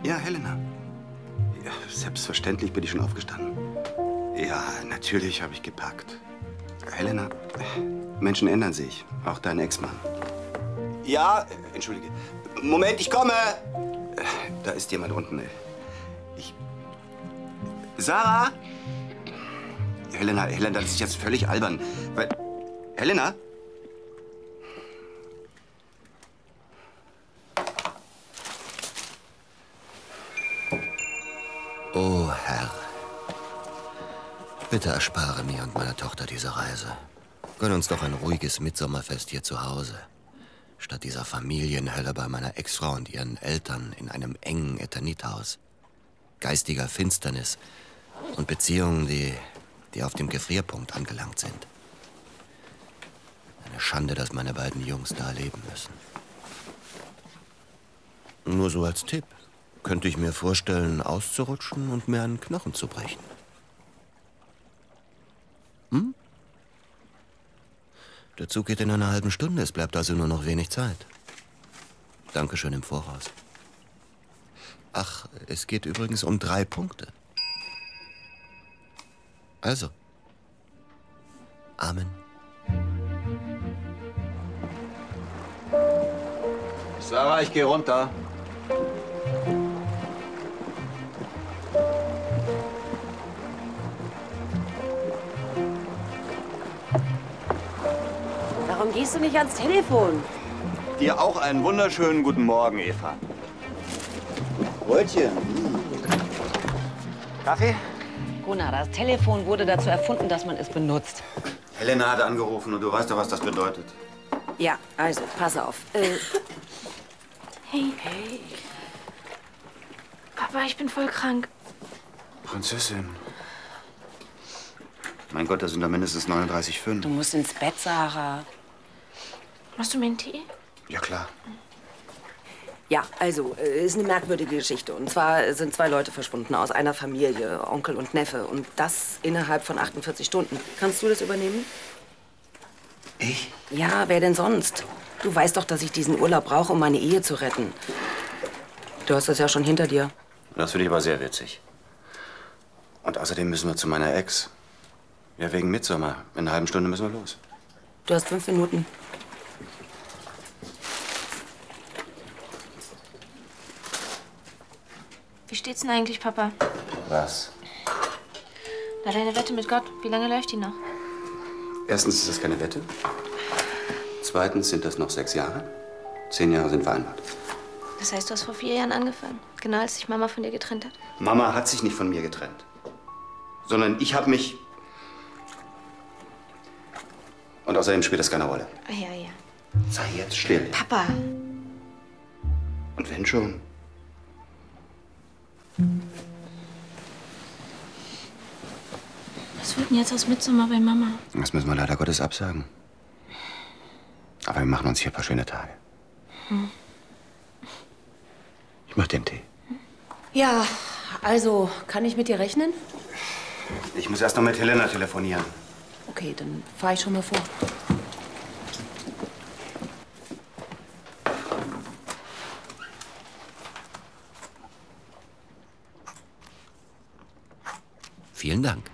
Ja, Helena. Ja, selbstverständlich bin ich schon aufgestanden. Ja, natürlich habe ich gepackt. Helena, Menschen ändern sich. Auch dein Ex-Mann. Ja, entschuldige. Moment, ich komme! Da ist jemand unten. Sarah? Helena, das ist jetzt völlig albern. Weil, Helena? Oh, Herr. Bitte erspare mir und meiner Tochter diese Reise. Gönn uns doch ein ruhiges Mittsommerfest hier zu Hause. Statt dieser Familienhölle bei meiner Ex-Frau und ihren Eltern in einem engen Eternithaus. Geistiger Finsternis und Beziehungen, die auf dem Gefrierpunkt angelangt sind. Eine Schande, dass meine beiden Jungs da leben müssen. Nur so als Tipp. Könnte ich mir vorstellen, auszurutschen und mir einen Knochen zu brechen. Hm? Der Zug geht in einer halben Stunde. Es bleibt also nur noch wenig Zeit. Dankeschön im Voraus. Ach, es geht übrigens um 3 Punkte. Also. Amen. Sarah, ich gehe runter. Warum gehst du nicht ans Telefon? Dir auch einen wunderschönen guten Morgen, Eva. Brötchen. Kaffee? Gunnar, das Telefon wurde dazu erfunden, dass man es benutzt. Helena hat angerufen und du weißt doch, was das bedeutet. Ja, also, pass auf. Hey. Hey. Papa, ich bin voll krank. Prinzessin. Mein Gott, das sind da mindestens 39,5. Du musst ins Bett, Sarah. Machst du mir einen Tee? Ja, klar. Ja, also, ist eine merkwürdige Geschichte. Und zwar sind 2 Leute verschwunden aus einer Familie, Onkel und Neffe. Und das innerhalb von 48 Stunden. Kannst du das übernehmen? Ich? Ja, wer denn sonst? Du weißt doch, dass ich diesen Urlaub brauche, um meine Ehe zu retten. Du hast das ja schon hinter dir. Das finde ich aber sehr witzig. Und außerdem müssen wir zu meiner Ex. Ja, wegen Mittsommer. In einer halben Stunde müssen wir los. Du hast 5 Minuten. Wie steht's denn eigentlich, Papa? Was? Na, deine Wette mit Gott, wie lange läuft die noch? Erstens ist das keine Wette. Zweitens sind das noch 6 Jahre. 10 Jahre sind vereinbart. Das heißt, du hast vor 4 Jahren angefangen? Genau als sich Mama von dir getrennt hat? Mama hat sich nicht von mir getrennt. Sondern ich habe mich... Und außerdem spielt das keine Rolle. Ah, ja, ja. Sei jetzt still. Papa! Und wenn schon? Was wird denn jetzt aus Mittsommer bei Mama? Das müssen wir leider Gottes absagen. Aber wir machen uns hier ein paar schöne Tage. Ich mach den Tee. Ja, also, kann ich mit dir rechnen? Ich muss erst noch mit Helena telefonieren. Okay, dann fahr ich schon mal vor. Vielen Dank.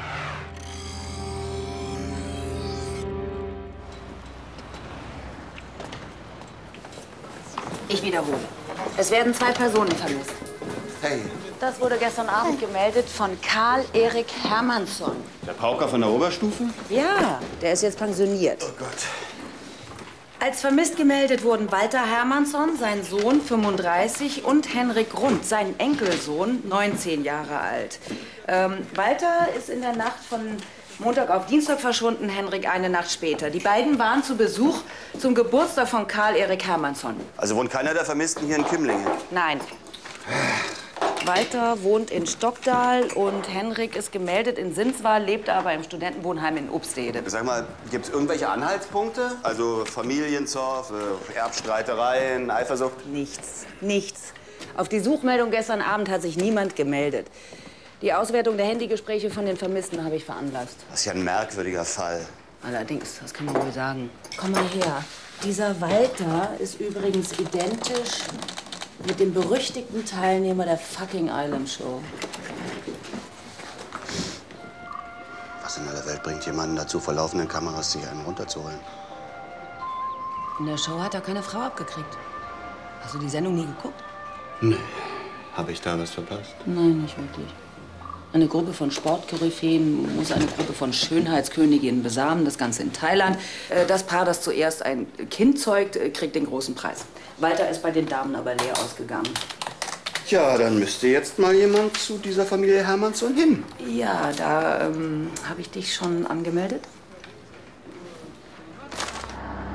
Ich wiederhole. Es werden 2 Personen vermisst. Hey. Das wurde gestern Abend gemeldet von Karl-Erik Hermannsson. Der Pauker von der Oberstufe? Ja, der ist jetzt pensioniert. Oh Gott. Als vermisst gemeldet wurden Walter Hermannsson, sein Sohn 35, und Henrik Grund, sein Enkelsohn 19 Jahre alt. Walter ist in der Nacht von Montag auf Dienstag verschwunden, Henrik eine Nacht später. Die beiden waren zu Besuch zum Geburtstag von Karl-Erik Hermannsson. Also wohnt keiner der Vermissten hier in Kimlingen? Nein. Walter wohnt in Stockdahl und Henrik ist gemeldet in Sinswal, lebt aber im Studentenwohnheim in Obstede. Sag mal, gibt's irgendwelche Anhaltspunkte? Also Familienzoff, Erbstreitereien, Eifersucht? Nichts, nichts. Auf die Suchmeldung gestern Abend hat sich niemand gemeldet. Die Auswertung der Handygespräche von den Vermissten habe ich veranlasst. Das ist ja ein merkwürdiger Fall. Allerdings, das kann man wohl sagen. Komm mal her. Dieser Walter ist übrigens identisch Mit dem berüchtigten Teilnehmer der fucking Island Show. Was in aller Welt bringt jemanden dazu, vor laufenden Kameras sich einen runterzuholen? In der Show hat er keine Frau abgekriegt. Hast du die Sendung nie geguckt? Nee. Habe ich da was verpasst? Nein, nicht wirklich. Eine Gruppe von Sportkoryphäen muss eine Gruppe von Schönheitsköniginnen besamen, das Ganze in Thailand. Das Paar, das zuerst ein Kind zeugt, kriegt den großen Preis. Walter ist bei den Damen aber leer ausgegangen. Ja, dann müsste jetzt mal jemand zu dieser Familie Hermannsson hin. Ja, da habe ich dich schon angemeldet.